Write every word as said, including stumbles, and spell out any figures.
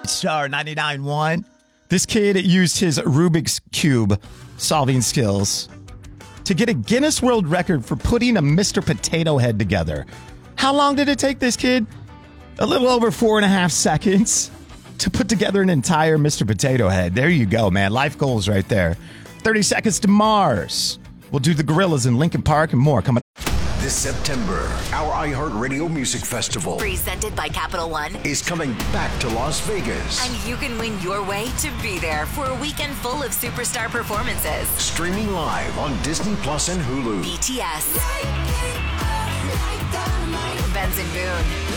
Star ninety-nine point one. This kid used his Rubik's Cube solving skills to get a Guinness World Record for putting a Mister Potato Head together. How long did it take this kid? A little over four and a half seconds to put together an entire Mister Potato Head. There you go, man. Life goals right there. thirty seconds to Mars. We'll do the Gorillas in Lincoln Park and more coming. This September, our iHeartRadio Music Festival, presented by Capital One, is coming back to Las Vegas. And you can win your way to be there for a weekend full of superstar performances. Streaming live on Disney Plus and Hulu. B T S, Benson Boone,